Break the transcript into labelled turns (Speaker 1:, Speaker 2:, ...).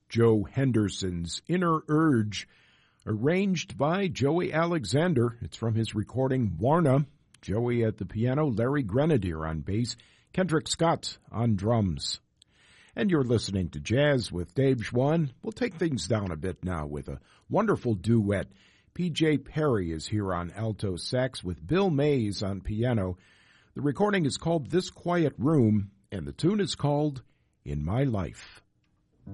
Speaker 1: Joe Henderson's Inner Urge, arranged by Joey Alexander. It's from his recording Warna. Joey at the piano, Larry Grenadier on bass, Kendrick Scott on drums. And you're listening to Jazz with Dave Schwann. We'll take things down a bit now with a wonderful duet. P.J. Perry is here on alto sax with Bill Mays on piano. The recording is called This Quiet Room, and the tune is called In My Life.